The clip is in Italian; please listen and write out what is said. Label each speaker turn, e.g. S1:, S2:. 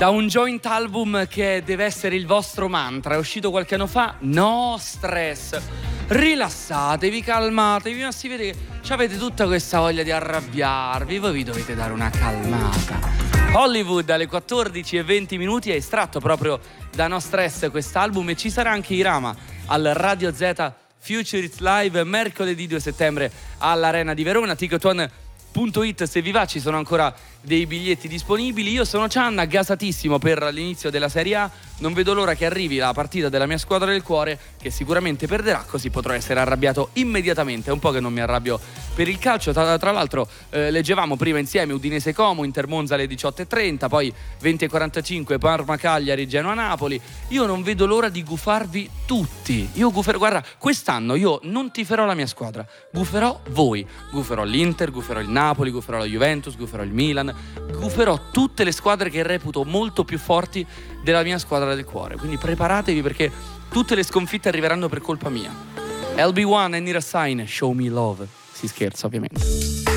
S1: Da un joint album che deve essere il vostro mantra, è uscito qualche anno fa, no stress, rilassatevi, calmatevi, ma si vede che avete tutta questa voglia di arrabbiarvi, voi vi dovete dare una calmata. Hollywood alle 14:20 è estratto proprio da No Stress quest'album, e ci sarà anche Irama al Radio Z Future It's Live mercoledì 2 settembre all'Arena di Verona. Ticketone.it, se vi va, ci sono ancora dei biglietti disponibili. Io sono Cianna, gasatissimo per l'inizio della Serie A, non vedo l'ora che arrivi la partita della mia squadra del cuore, che sicuramente perderà, così potrò essere arrabbiato immediatamente. È un po' che non mi arrabbio per il calcio. Tra l'altro leggevamo prima insieme Udinese Como, Inter Monza alle 18:30, poi 20:45 Parma Cagliari, Genoa Napoli. Io non vedo l'ora di gufarvi tutti. Guarda, quest'anno io non tiferò la mia squadra, guferò voi, guferò l'Inter, guferò il Napoli, guferò la Juventus, guferò il Milan, guferò tutte le squadre che reputo molto più forti della mia squadra del cuore. Quindi preparatevi, perché tutte le sconfitte arriveranno per colpa mia. LB1 e Nira Sign, Show Me Love. Si scherza, ovviamente.